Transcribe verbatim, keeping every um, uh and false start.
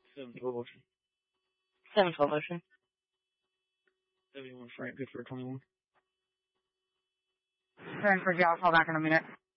Seven twelve Ocean. seven twelve Ocean. seventy-one Frank, good for twenty-one. ten for Gal, call back in a minute.